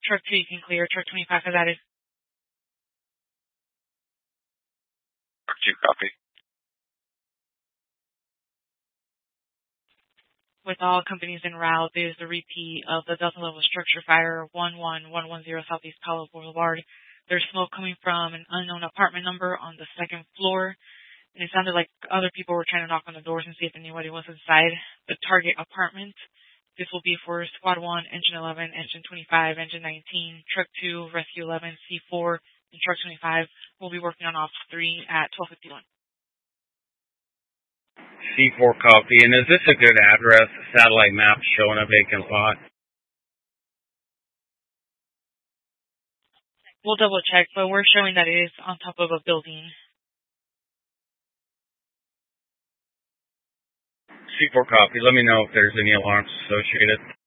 Truck 2, you can clear. Truck 25 has added. Truck 2, copy. With all companies en route, there's a repeat of the dozen level structure fire 11110 Southeast Palo Boulevard. There's smoke coming from an unknown apartment number on the second floor, and it sounded like other people were trying to knock on the doors and see if anybody was inside the target apartment. This will be for Squad 1, Engine 11, Engine 25, Engine 19, Truck 2, Rescue 11, C4, and Truck 25 will be working on Ops 3 at 12:51. C4 copy. And is this a good address? Satellite map showing a vacant lot. We'll double check, but we're showing that it is on top of a building. C4 copy. Let me know if there's any alarms associated.